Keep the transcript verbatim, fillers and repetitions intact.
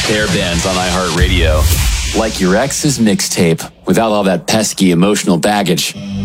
Hair bands on iHeartRadio. Like your ex's mixtape, without all that pesky emotional baggage.